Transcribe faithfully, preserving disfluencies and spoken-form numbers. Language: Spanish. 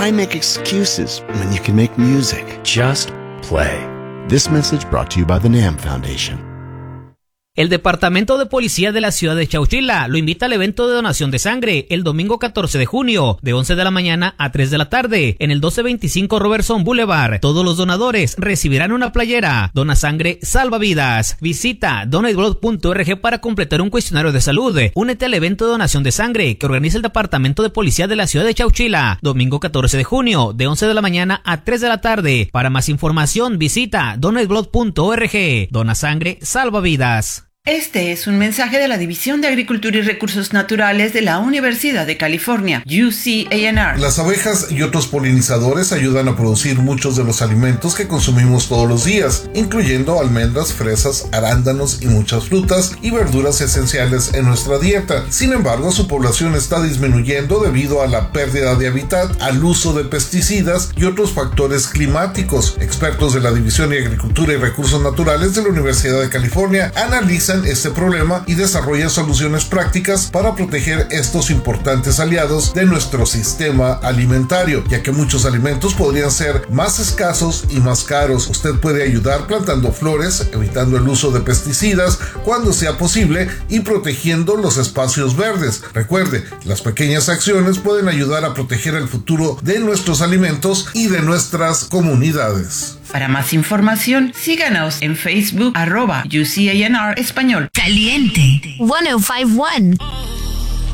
Why make excuses when you can make music? Just play. This message brought to you by the NAM Foundation. El Departamento de Policía de la ciudad de Chowchila lo invita al evento de donación de sangre el domingo catorce de junio, de once de la mañana a tres de la tarde, en el doce veinticinco Robertson Boulevard. Todos los donadores recibirán una playera. Dona sangre, salva vidas. Visita donate blood punto org para completar un cuestionario de salud. Únete al evento de donación de sangre que organiza el Departamento de Policía de la ciudad de Chowchila, domingo catorce de junio, de once de la mañana a tres de la tarde. Para más información, visita donate blood punto org. Dona sangre, salva vidas. Este es un mensaje de la División de Agricultura y Recursos Naturales de la Universidad de California, U C A and R. Las abejas y otros polinizadores ayudan a producir muchos de los alimentos que consumimos todos los días, incluyendo almendras, fresas, arándanos y muchas frutas y verduras esenciales en nuestra dieta. Sin embargo, su población está disminuyendo debido a la pérdida de hábitat, al uso de pesticidas y otros factores climáticos. Expertos de la División de Agricultura y Recursos Naturales de la Universidad de California analizan este problema y desarrollan soluciones prácticas para proteger estos importantes aliados de nuestro sistema alimentario, ya que muchos alimentos podrían ser más escasos y más caros. Usted puede ayudar plantando flores, evitando el uso de pesticidas cuando sea posible y protegiendo los espacios verdes. Recuerde, las pequeñas acciones pueden ayudar a proteger el futuro de nuestros alimentos y de nuestras comunidades. Para más información, síganos en Facebook, arroba U C A and R Español. Caliente ciento cincuenta y uno.